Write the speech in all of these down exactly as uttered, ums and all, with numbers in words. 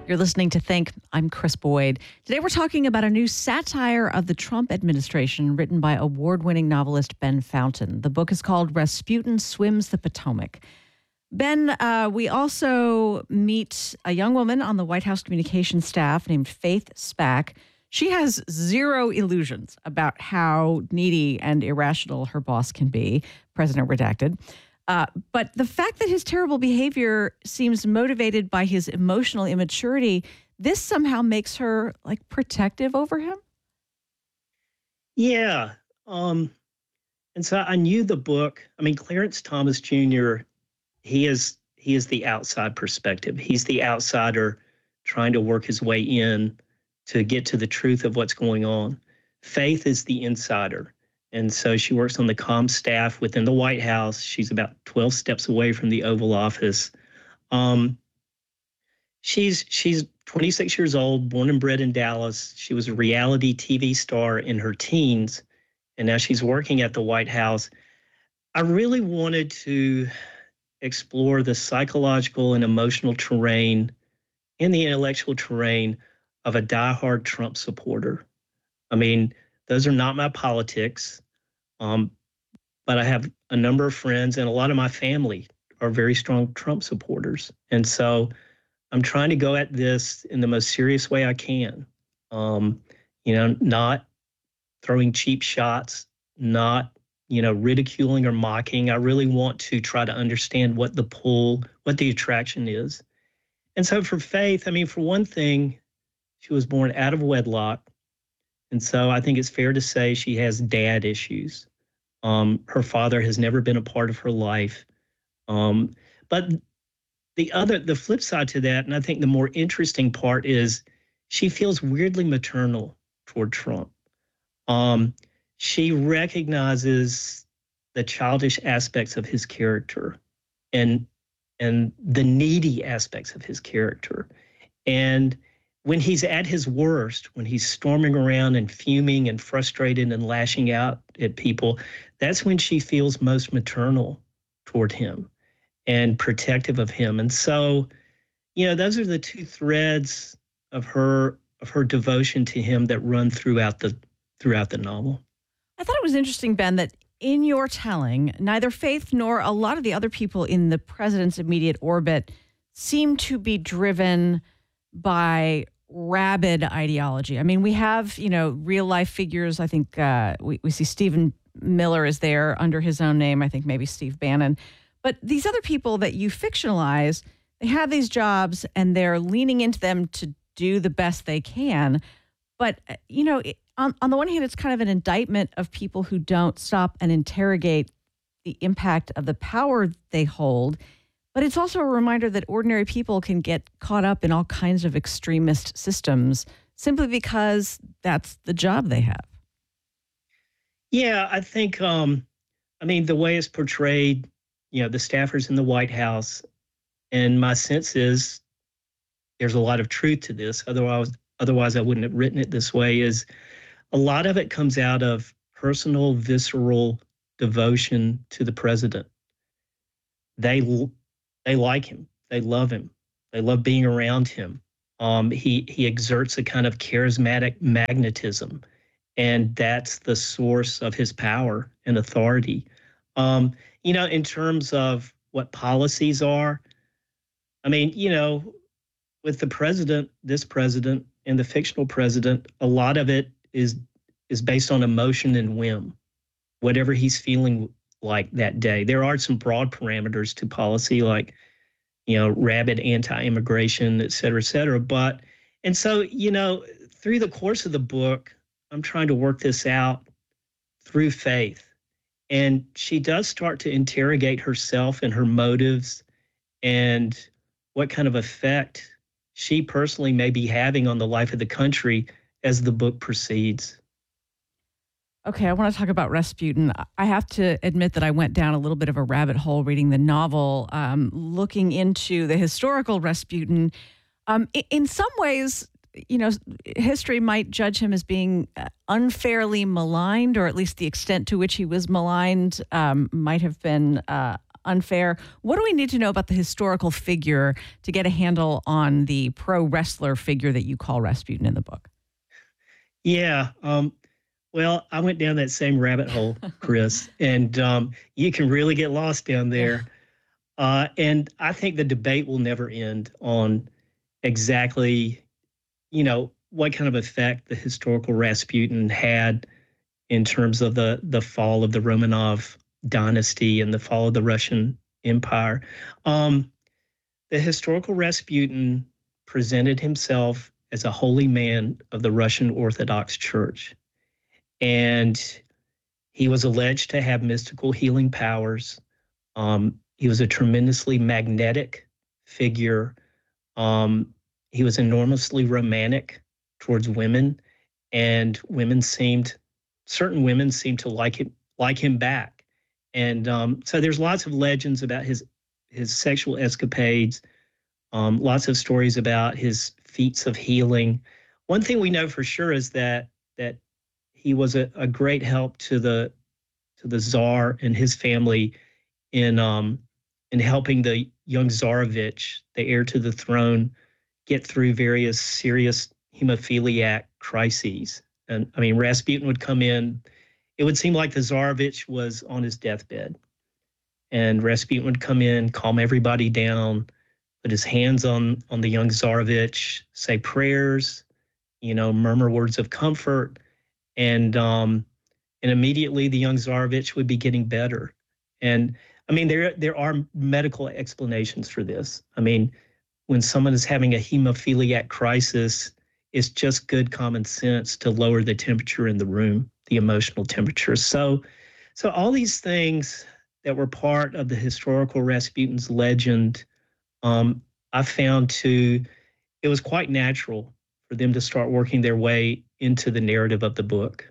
You're listening to Think. I'm Chris Boyd. Today we're talking about a new satire of the Trump administration written by award-winning novelist Ben Fountain. The book is called Rasputin Swims the Potomac. Ben, uh, we also meet a young woman on the White House communications staff named Faith Spack. She has zero illusions about how needy and irrational her boss can be, President Redacted. Uh, but the fact that his terrible behavior seems motivated by his emotional immaturity, this somehow makes her like protective over him. Yeah. Um, and so I knew the book. I mean, Clarence Thomas Junior, he is he is the outside perspective. He's the outsider trying to work his way in to get to the truth of what's going on. Faith is the insider. And so she works on the comm staff within the White House. She's about twelve steps away from the Oval Office. Um, she's she's twenty-six years old, born and bred in Dallas. She was a reality T V star in her teens, and now she's working at the White House. I really wanted to explore the psychological and emotional terrain and the intellectual terrain of a diehard Trump supporter. I mean, those are not my politics. Um, but I have a number of friends, and a lot of my family are very strong Trump supporters. And so I'm trying to go at this in the most serious way I can. Um, you know, not throwing cheap shots, not, you know, ridiculing or mocking. I really want to try to understand what the pull, what the attraction is. And so for Faith, I mean, for one thing, she was born out of wedlock. And so I think it's fair to say she has dad issues. Um, her father has never been a part of her life. Um, but the other, the flip side to that, and I think the more interesting part is she feels weirdly maternal toward Trump. Um, she recognizes the childish aspects of his character and, and the needy aspects of his character. And when he's at his worst, when he's storming around and fuming and frustrated and lashing out at people, that's when she feels most maternal toward him and protective of him. And so, you know, those are the two threads of her of her devotion to him that run throughout the throughout the novel. I thought it was interesting, Ben, that in your telling, neither Faith nor a lot of the other people in the president's immediate orbit seem to be driven by rabid ideology. I mean, we have, you know, real life figures. I think uh, we, we see Stephen Miller is there under his own name. I think maybe Steve Bannon. But these other people that you fictionalize, they have these jobs and they're leaning into them to do the best they can. But, you know, it, on, on the one hand, it's kind of an indictment of people who don't stop and interrogate the impact of the power they hold. But it's also a reminder that ordinary people can get caught up in all kinds of extremist systems simply because that's the job they have. Yeah, I think, um, I mean, the way it's portrayed, you know, the staffers in the White House, and my sense is there's a lot of truth to this. Otherwise, otherwise I wouldn't have written it this way, is a lot of it comes out of personal, visceral devotion to the president. They They like him. They love him. They love being around him. Um, he he exerts a kind of charismatic magnetism, and that's the source of his power and authority. Um, you know, in terms of what policies are, I mean, you know, with the president, this president, and the fictional president, a lot of it is is based on emotion and whim, whatever he's feeling like that day. There are some broad parameters to policy, like, you know, rabid anti-immigration, et cetera, et cetera. But, and so, you know, through the course of the book, I'm trying to work this out through Faith. And she does start to interrogate herself and her motives and what kind of effect she personally may be having on the life of the country as the book proceeds. Okay, I want to talk about Rasputin. I have to admit that I went down a little bit of a rabbit hole reading the novel, um, looking into the historical Rasputin. Um, in some ways, you know, history might judge him as being unfairly maligned, or at least the extent to which he was maligned um, might have been uh, unfair. What do we need to know about the historical figure to get a handle on the pro wrestler figure that you call Rasputin in the book? Yeah. Um, well, I went down that same rabbit hole, Chris, and um, you can really get lost down Yeah. there. Uh, and I think the debate will never end on exactly, you know, what kind of effect the historical Rasputin had in terms of the the fall of the Romanov dynasty and the fall of the Russian Empire. Um, the historical Rasputin presented himself as a holy man of the Russian Orthodox Church, and he was alleged to have mystical healing powers. Um, he was a tremendously magnetic figure. Um, he was enormously romantic towards women, and women seemed, certain women seemed to like him, like him back. And um, so there's lots of legends about his his sexual escapades, um, lots of stories about his feats of healing. One thing we know for sure is that that he was a, a great help to the to the Tsar and his family in um, in helping the young Tsarevich, the heir to the throne, get through various serious hemophiliac crises. And I mean, Rasputin would come in. It would seem like the Tsarevich was on his deathbed, and Rasputin would come in, calm everybody down, put his hands on on the young Tsarevich, say prayers, you know, murmur words of comfort, and um, and immediately the young Tsarevich would be getting better. And I mean, there there are medical explanations for this. I mean, when someone is having a hemophiliac crisis, it's just good common sense to lower the temperature in the room, the emotional temperature. So, so all these things that were part of the historical Rasputin's legend, um, I found to, it was quite natural for them to start working their way into the narrative of the book.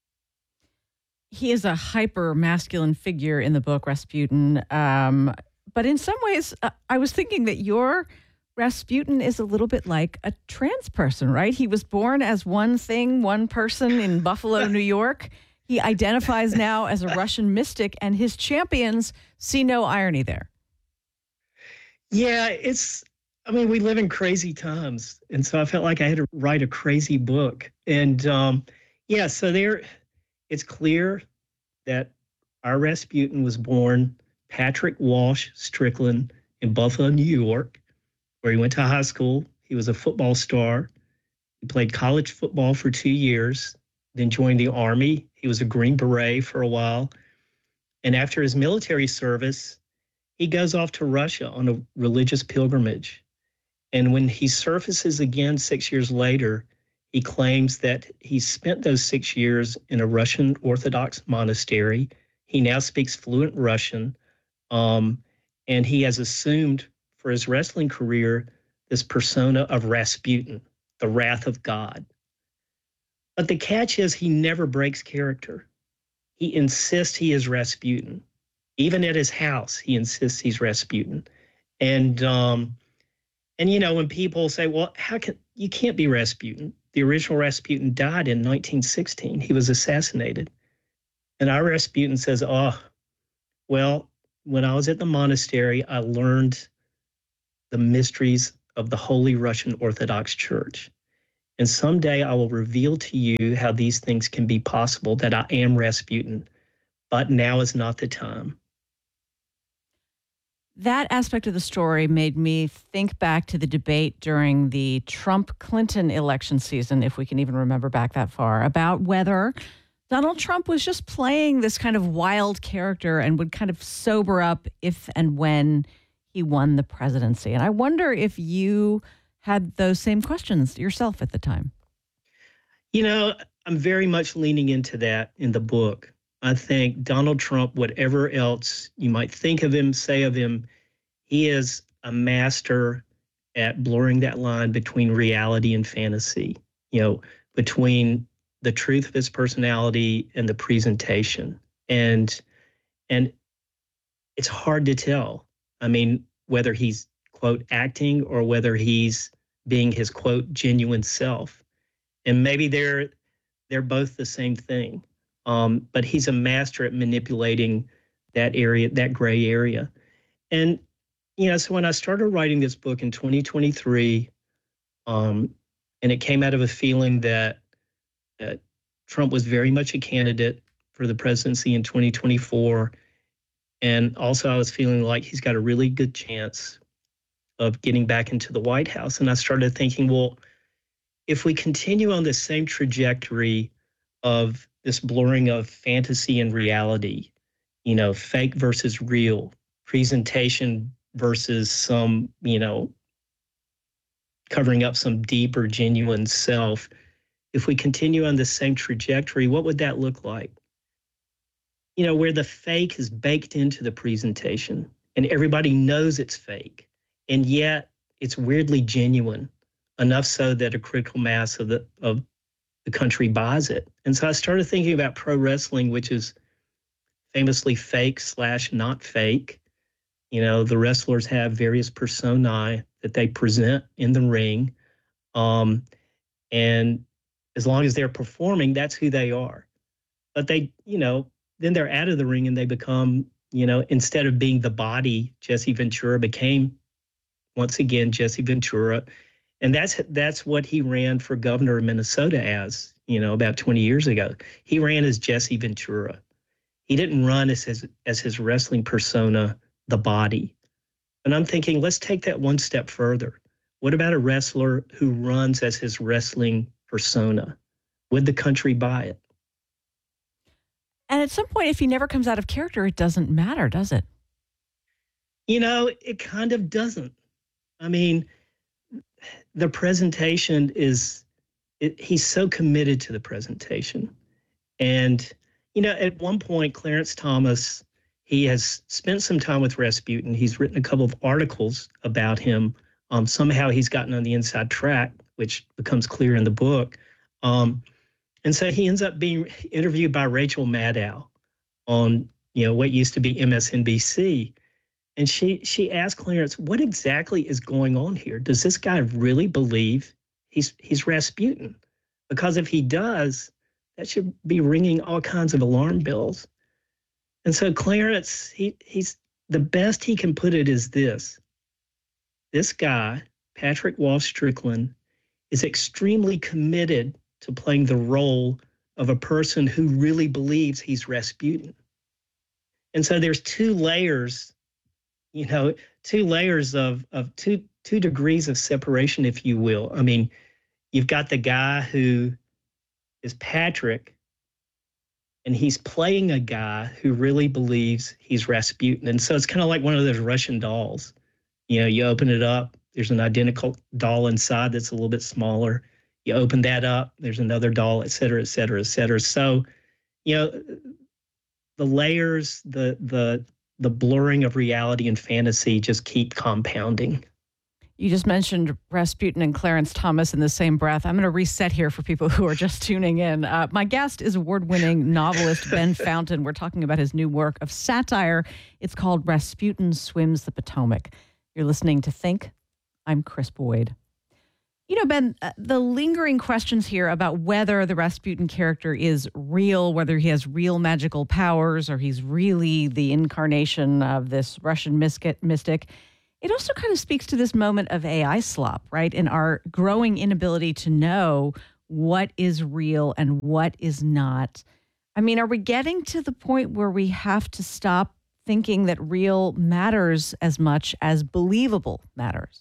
He is a hyper masculine figure in the book, Rasputin. Um, but in some ways, uh, I was thinking that your Rasputin is a little bit like a trans person, right? He was born as one thing, one person in Buffalo, New York. He identifies now as a Russian mystic, and his champions see no irony there. Yeah, it's, I mean, we live in crazy times. And so I felt like I had to write a crazy book. And um, yeah, so there, it's clear that our Rasputin was born Patrick Walsh Strickland in Buffalo, New York, where he went to high school. He was a football star. He played college football for two years, then joined the Army. He was a Green Beret for a while. And after his military service, he goes off to Russia on a religious pilgrimage. And when he surfaces again six years later, he claims that he spent those six years in a Russian Orthodox monastery. He now speaks fluent Russian, um, and he has assumed for his wrestling career this persona of Rasputin, the wrath of God. But the catch is he never breaks character. He insists he is Rasputin. Even at his house, he insists he's Rasputin. And um, and you know, when people say, "Well, how can you can't be Rasputin?" The original Rasputin died in nineteen sixteen. He was assassinated. And our Rasputin says, "Oh, well, when I was at the monastery, I learned the mysteries of the Holy Russian Orthodox Church. And someday I will reveal to you how these things can be possible, that I am Rasputin, but now is not the time." That aspect of the story made me think back to the debate during the Trump-Clinton election season, if we can even remember back that far, about whether Donald Trump was just playing this kind of wild character and would kind of sober up if and when he won the presidency. And I wonder if you had those same questions yourself at the time. You know, I'm very much leaning into that in the book. I think Donald Trump, whatever else you might think of him, say of him, he is a master at blurring that line between reality and fantasy, you know, between the truth of his personality and the presentation. And and it's hard to tell. I mean, whether he's, quote, acting or whether he's being his, quote, genuine self. And maybe they're they're both the same thing. Um, but he's a master at manipulating that area, that gray area. And, you know, so when I started writing this book in twenty twenty-three, um, and it came out of a feeling that, that Trump was very much a candidate for the presidency in twenty twenty-four. And also, I was feeling like he's got a really good chance of getting back into the White House. And I started thinking, well, if we continue on this same trajectory of this blurring of fantasy and reality, you know, fake versus real, presentation versus some, you know, covering up some deeper, genuine self, if we continue on the same trajectory, what would that look like? You know, where the fake is baked into the presentation and everybody knows it's fake, and yet it's weirdly genuine, enough so that a critical mass of the of the country buys it. And so I started thinking about pro wrestling, which is famously fake slash not fake. You know, the wrestlers have various personae that they present in the ring. Um, and as long as they're performing, that's who they are. But they, you know, then they're out of the ring and they become, you know, instead of being the body, Jesse Ventura became, once again, Jesse Ventura. And that's that's what he ran for governor of Minnesota as, you know, about twenty years ago. He ran as Jesse Ventura. He didn't run as his, as his wrestling persona, the body. And I'm thinking, let's take that one step further. What about a wrestler who runs as his wrestling persona? Would the country buy it? And at some point, if he never comes out of character, it doesn't matter, does it? You know, it kind of doesn't. I mean, the presentation is, it, he's so committed to the presentation. And, you know, at one point, Clarence Thomas, he has spent some time with Rasputin. He's written a couple of articles about him. Um, somehow he's gotten on the inside track, which becomes clear in the book. Um, and so he ends up being interviewed by Rachel Maddow on, you know, what used to be M S N B C. And she she asked Clarence, what exactly is going on here? Does this guy really believe he's he's Rasputin? Because if he does, that should be ringing all kinds of alarm bells. And so Clarence, he he's the best he can put it is this. This guy, Patrick Walsh Strickland, is extremely committed to playing the role of a person who really believes he's Rasputin. And so there's two layers, you know, two layers of, of two, two degrees of separation, if you will. I mean, you've got the guy who is Patrick, and he's playing a guy who really believes he's Rasputin. And so it's kind of like one of those Russian dolls. You know, you open it up, there's an identical doll inside that's a little bit smaller. You open that up, there's another doll, et cetera, et cetera, et cetera. So, you know, the layers, the the the blurring of reality and fantasy just keep compounding. You just mentioned Rasputin and Clarence Thomas in the same breath. I'm going to reset here for people who are just tuning in. Uh, my guest is award-winning novelist Ben Fountain. We're talking about his new work of satire. It's called Rasputin Swims the Potomac. You're listening to Think. I'm Chris Boyd. You know, Ben, uh, the lingering questions here about whether the Rasputin character is real, whether he has real magical powers, or he's really the incarnation of this Russian mystic, it also kind of speaks to this moment of A I slop, right? And our growing inability to know what is real and what is not. I mean, are we getting to the point where we have to stop thinking that real matters as much as believable matters?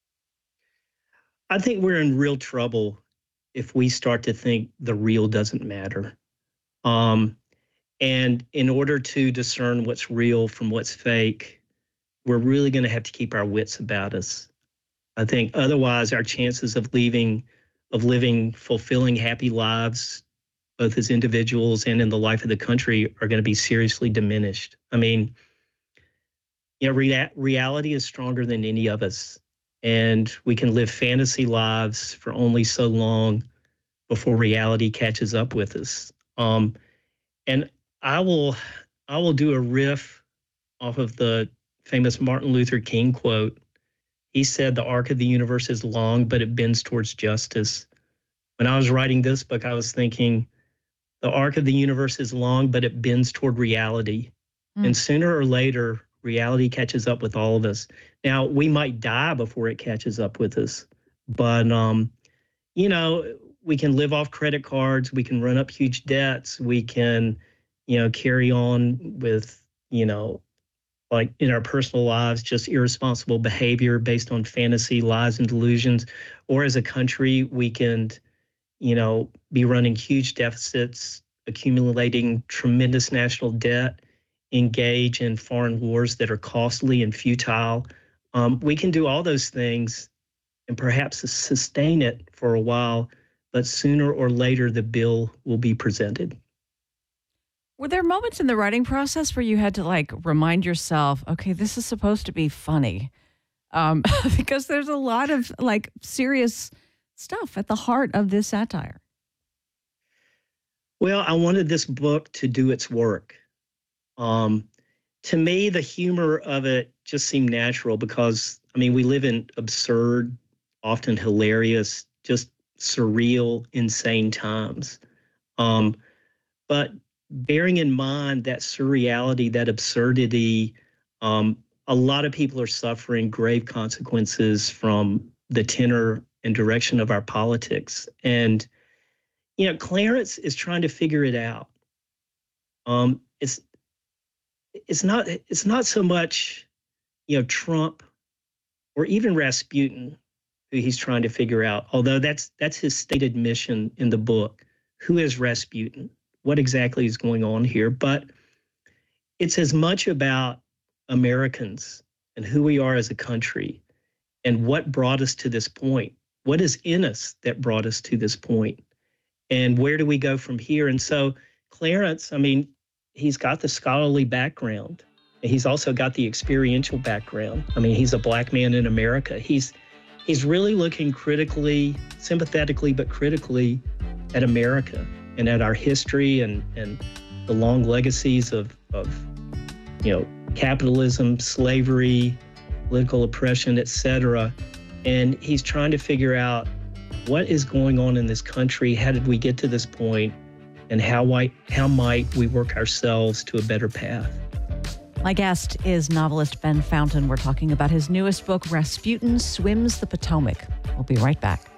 I think we're in real trouble if we start to think the real doesn't matter. Um, and in order to discern what's real from what's fake, we're really going to have to keep our wits about us. I think otherwise our chances of leaving, of living fulfilling, happy lives, both as individuals and in the life of the country, are going to be seriously diminished. I mean, you know, rea- reality is stronger than any of us. And we can live fantasy lives for only so long before reality catches up with us. Um, and I will, I will do a riff off of the famous Martin Luther King quote. He said, "The arc of the universe is long, but it bends towards justice." When I was writing this book, I was thinking, the arc of the universe is long, but it bends toward reality. Mm. And sooner or later, reality catches up with all of us. Now, we might die before it catches up with us, but, um, you know, we can live off credit cards. We can run up huge debts. We can, you know, carry on with, you know, like in our personal lives, just irresponsible behavior based on fantasy, lies, and delusions. Or as a country, we can, you know, be running huge deficits, accumulating tremendous national debt, engage in foreign wars that are costly and futile. Um, we can do all those things and perhaps sustain it for a while, but sooner or later the bill will be presented. Were there moments in the writing process where you had to like remind yourself, okay, this is supposed to be funny? Um, because there's a lot of like serious stuff at the heart of this satire. Well, I wanted this book to do its work. Um, to me, the humor of it just seemed natural because, I mean, we live in absurd, often hilarious, just surreal, insane times. Um, but bearing in mind that surreality, that absurdity, um, a lot of people are suffering grave consequences from the tenor and direction of our politics. And, you know, Clarence is trying to figure it out. Um, it's it's not it's not so much, you know, Trump or even Rasputin who he's trying to figure out, although that's that's his stated mission in the book. Who is Rasputin? What exactly is going on here? But it's as much about Americans and who we are as a country and what brought us to this point. What is in us that brought us to this point? And where do we go from here? And so Clarence, I mean, he's got the scholarly background. He's also got the experiential background. I mean, he's a black man in America. He's he's really looking critically, sympathetically, but critically at America and at our history and, and the long legacies of, of, you know, capitalism, slavery, political oppression, et cetera. And he's trying to figure out what is going on in this country, how did we get to this point, and how, might, how might we work ourselves to a better path. My guest is novelist Ben Fountain. We're talking about his newest book, Rasputin Swims the Potomac. We'll be right back.